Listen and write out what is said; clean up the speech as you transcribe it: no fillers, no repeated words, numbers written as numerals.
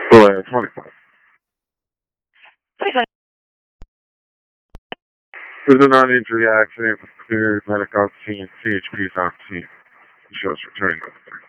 Delay 25. 25. There's a non-injury accident with clear medical team, CHP is on scene. The show's returning with 3.